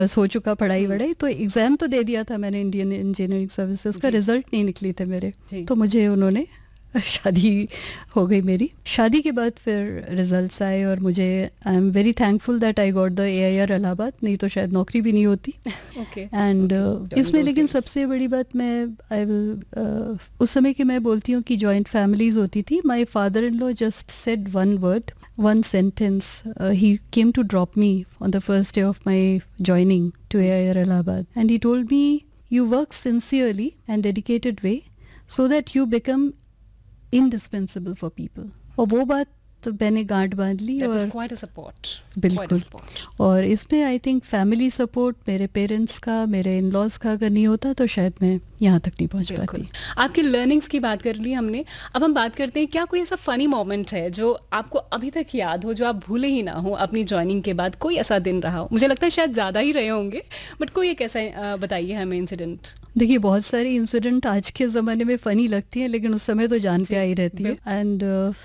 बस हो चुका पढ़ाई वढ़ाई, तो एग्ज़ाम तो दे दिया था मैंने इंडियन इंजीनियरिंग सर्विसेज का, रिजल्ट नहीं निकले थे मेरे, तो मुझे उन्होंने शादी हो गई मेरी। शादी के बाद फिर रिजल्ट्स आए और मुझे I am very thankful that I got the AIR Allahabad, नहीं तो शायद नौकरी भी नहीं होती। एंड इसमें लेकिन सबसे बड़ी बात मैं आई विल उस समय की मैं बोलती हूँ कि जॉइंट फैमिलीज होती थी। My father in law just said one word, one sentence. He came to drop me on the first day of my joining to AIR Allahabad, and he told me, you work sincerely and dedicated way so that you become indispensable for people. और वो बात तो मैंने गांठ बांध ली। और quite a support. बिल्कुल। और इसमें आई थिंक फैमिली सपोर्ट मेरे पेरेंट्स का, मेरे इन लॉज का अगर नहीं होता तो शायद मैं यहाँ तक नहीं पहुँच पाती। आपकी लर्निंग्स की बात कर ली हमने, अब हम बात करते हैं क्या कोई ऐसा फनी मोमेंट है जो आपको अभी तक याद हो, जो आप भूले ही ना हो अपनी ज्वाइनिंग के बाद? कोई ऐसा दिन रहा हो, मुझे लगता है शायद ज़्यादा ही रहे होंगे, बट कोई एक ऐसा बताइए हमें इंसिडेंट। देखिए, बहुत सारे इंसिडेंट आज के ज़माने में फ़नी लगती हैं, लेकिन उस समय तो जान पे आई रहती है। And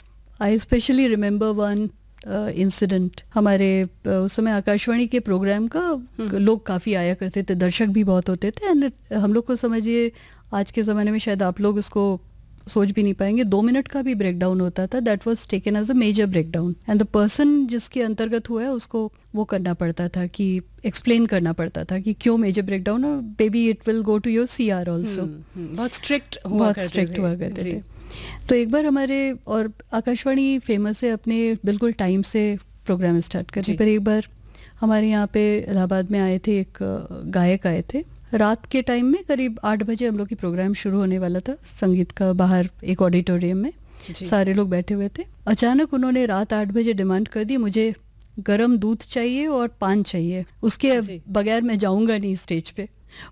I specially remember one incident. हमारे उस समय आकाशवाणी के प्रोग्राम का लोग काफ़ी आया करते थे, दर्शक भी बहुत होते थे। एंड हम लोग को समझिए आज के ज़माने में शायद आप लोग उसको सोच भी नहीं पाएंगे, 2 मिनट का भी ब्रेक डाउन होता था। That was taken as a major break down, and the person जिसके अंतर्गत हुआ है उसको वो करना पड़ता था कि एक्सप्लेन करना पड़ता था कि क्यों मेजर ब्रेक डाउन, और baby it will go to your CR also. बहुत स्ट्रिक्ट हुआ करते थे। तो एक बार हमारे, और आकाशवाणी फेमस है अपने बिल्कुल टाइम से प्रोग्राम स्टार्ट करने पर, एक बार हमारे यहाँ पे इलाहाबाद में आए थे, एक गायक आए थे रात के टाइम में, करीब 8 बजे हम लोग की प्रोग्राम शुरू होने वाला था संगीत का, बाहर एक ऑडिटोरियम में सारे लोग बैठे हुए थे। अचानक उन्होंने रात 8 बजे डिमांड कर दी, मुझे गरम दूध चाहिए और पान चाहिए, उसके बगैर मैं जाऊंगा नहीं स्टेज पे।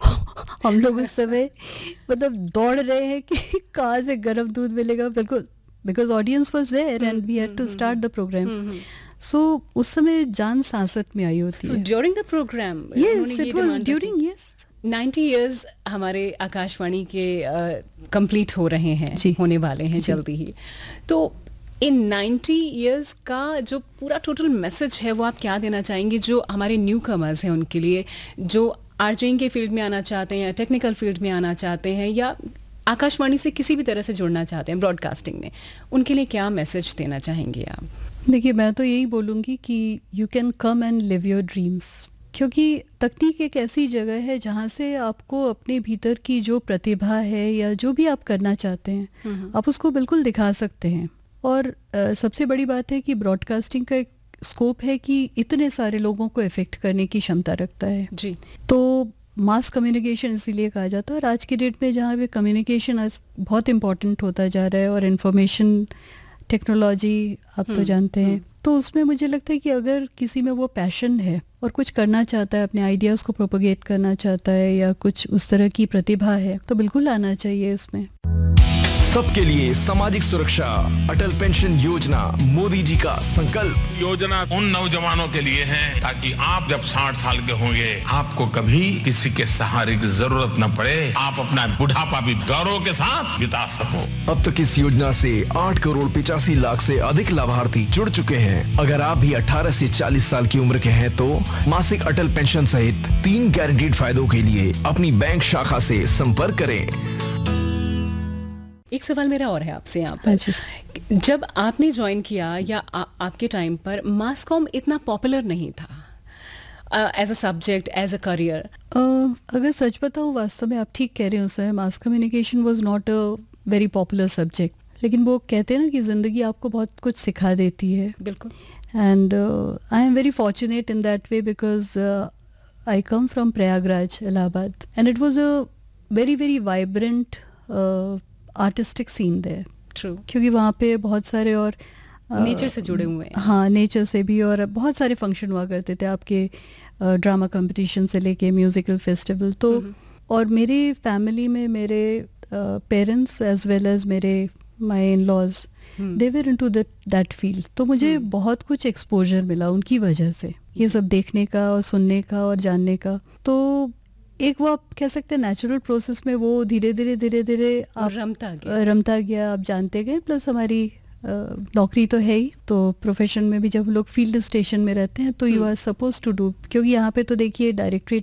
हम लोग उस समय मतलब दौड़ रहे हैं कि कहाँ से गरम दूध मिलेगा, बिल्कुल, because audience was there and we had to start the programme. सो उस समय जान सांसत में आई होती है। During the programme? Yes, it was during. Yes, 90 years हमारे आकाशवाणी के कंप्लीट हो रहे हैं, होने वाले हैं जल्दी ही। तो इन 90 इयर्स का जो पूरा टोटल मैसेज है वो आप क्या देना चाहेंगे जो हमारे न्यू कमर्स हैं उनके लिए, जो आरजेइंग के फील्ड में आना चाहते हैं या टेक्निकल फील्ड में आना चाहते हैं या आकाशवाणी से किसी भी तरह से जुड़ना चाहते हैं ब्रॉडकास्टिंग में, उनके लिए क्या मैसेज देना चाहेंगे आप? देखिए, मैं तो यही बोलूँगी कि you can come and live your dreams, क्योंकि तकनीक एक ऐसी जगह है जहाँ से आपको अपने भीतर की जो प्रतिभा है या जो भी आप करना चाहते हैं आप उसको बिल्कुल दिखा सकते हैं। और सबसे बड़ी बात है कि ब्रॉडकास्टिंग का एक स्कोप है कि इतने सारे लोगों को इफेक्ट करने की क्षमता रखता है जी। तो मास कम्युनिकेशन इसीलिए कहा जाता है, और आज की डेट में जहाँ पे कम्युनिकेशन बहुत इम्पोर्टेंट होता जा रहा है और इन्फॉर्मेशन टेक्नोलॉजी आप तो जानते हैं, तो उसमें मुझे लगता है कि अगर किसी में वो पैशन है और कुछ करना चाहता है, अपने आइडियाज़ को प्रोपोगेट करना चाहता है या कुछ उस तरह की प्रतिभा है, तो बिल्कुल आना चाहिए इसमें। सबके लिए सामाजिक सुरक्षा, अटल पेंशन योजना, मोदी जी का संकल्प। योजना उन नौजवानों के लिए है ताकि आप जब 60 साल के होंगे आपको कभी किसी के सहारे की जरूरत न पड़े, आप अपना बुढ़ापा भी गौरव के साथ बिता सको। अब तक इस योजना से 8 करोड़ 85 लाख से अधिक लाभार्थी जुड़ चुके हैं। अगर आप भी 18 से 40 साल की उम्र के हैं तो मासिक अटल पेंशन सहित 3 गारंटीड फायदों के लिए अपनी बैंक शाखा से संपर्क करें। एक सवाल मेरा और है आपसे यहाँ पर, जब आपने ज्वाइन किया या आपके टाइम पर मास कॉम इतना पॉपुलर नहीं था as a subject, as a career? अगर सच बताऊँ, वास्तव में आप ठीक कह रहे हो sir, mass communication was not a very popular subject, लेकिन वो कहते हैं ना कि ज़िंदगी आपको बहुत कुछ सिखा देती है। बिल्कुल। And I am very fortunate in that way because I come from Prayagraj, Allahabad, and it was a very very vibrant artistic scene there. True. क्योंकि वहाँ पे बहुत सारे और नेचर से जुड़े हुए हैं। हाँ, नेचर से भी, और बहुत सारे फंक्शन हुआ करते थे आपके, ड्रामा कंपटीशन से लेके म्यूजिकल फेस्टिवल। तो और मेरी फैमिली में मेरे पेरेंट्स एज वेल एज मेरे माई in laws, they were into that field. तो मुझे बहुत कुछ एक्सपोजर मिला उनकी वजह से, ये सब देखने का और सुनने का और जानने का। तो एक वो आप कह सकते हैं नेचुरल प्रोसेस में वो धीरे धीरे आप रमता गया, आप जानते गए, प्लस हमारी नौकरी तो है ही, तो प्रोफेशन में भी जब लोग फील्ड स्टेशन में रहते हैं तो you are suppose to do, क्योंकि यहाँ पे तो देखिए डायरेक्टरेट